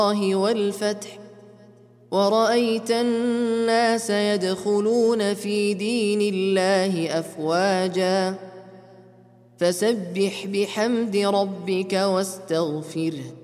والفتح ورأيت الناس يدخلون في دين الله أفواجا فسبح بحمد ربك واستغفره